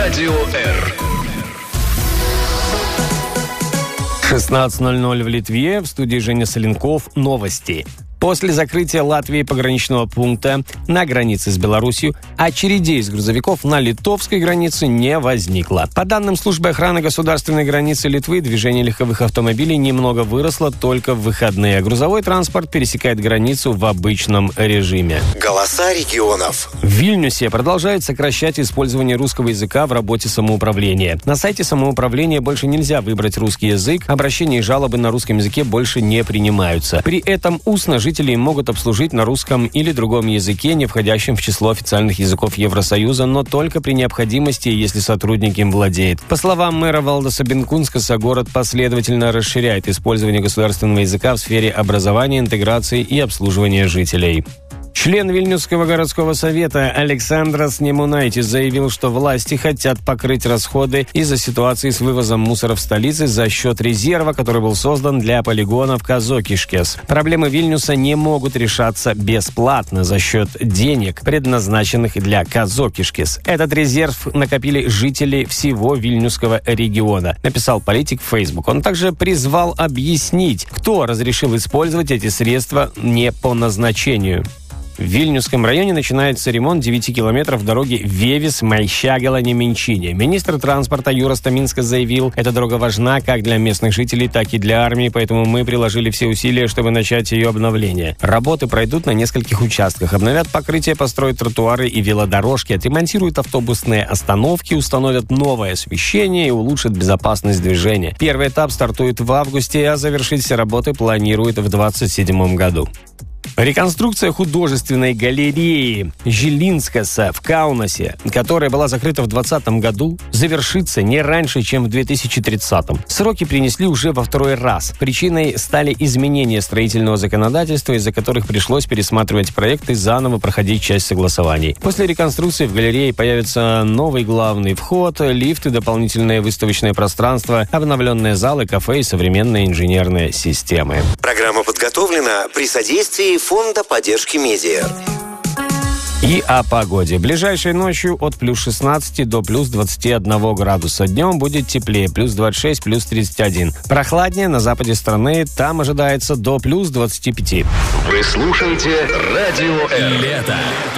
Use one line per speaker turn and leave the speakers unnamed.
Радио Р.
16:00 в Литве. В студии Женя Соленков. Новости. После закрытия Латвии пограничного пункта на границе с Беларусью очередей из грузовиков на литовской границе не возникло. По данным службы охраны государственной границы Литвы, движение легковых автомобилей немного выросло только в выходные. Грузовой транспорт пересекает границу в обычном режиме.
Голоса регионов.
В Вильнюсе продолжают сокращать использование русского языка в работе самоуправления. На сайте самоуправления больше нельзя выбрать русский язык, обращения и жалобы на русском языке больше не принимаются. При этом устно жители могут обслужить на русском или другом языке, не входящем в число официальных языков Евросоюза, но только при необходимости, если сотрудник им владеет. По словам мэра Валдаса Бенкунскаса, город последовательно расширяет использование государственного языка в сфере образования, интеграции и обслуживания жителей. Член Вильнюсского городского совета Александрас Немунайтис заявил, что власти хотят покрыть расходы из-за ситуации с вывозом мусора в столице за счет резерва, который был создан для полигона в Казокишкес. Проблемы Вильнюса не могут решаться бесплатно за счет денег, предназначенных для Казокишкес. Этот резерв накопили жители всего Вильнюсского региона, написал политик в Facebook. Он также призвал объяснить, кто разрешил использовать эти средства не по назначению. В Вильнюсском районе начинается ремонт 9 километров дороги Вевис-Майщагала-Неменчине. Министр транспорта Юра Стаминскас заявил, эта дорога важна как для местных жителей, так и для армии, поэтому мы приложили все усилия, чтобы начать ее обновление. Работы пройдут на нескольких участках. Обновят покрытие, построят тротуары и велодорожки, отремонтируют автобусные остановки, установят новое освещение и улучшат безопасность движения. Первый этап стартует в августе, а завершить все работы планируют в 2027 году. Реконструкция художественной галереи Жилинскаса в Каунасе, которая была закрыта в 2020 году, завершится не раньше, чем в 2030. Сроки принесли уже во второй раз. Причиной стали изменения строительного законодательства, из-за которых пришлось пересматривать проекты, заново проходить часть согласований. После реконструкции в галерее появится новый главный вход, лифты, дополнительное выставочное пространство, обновленные залы, кафе и современные инженерные системы.
Программа подготовлена при содействии Фонда поддержки медиа.
И о погоде. Ближайшей ночью от плюс 16 до плюс 21 градуса. Днем будет теплее, плюс 26, плюс 31. Прохладнее на западе страны, там ожидается до плюс 25.
Вы слушаете Радио Р. Лето.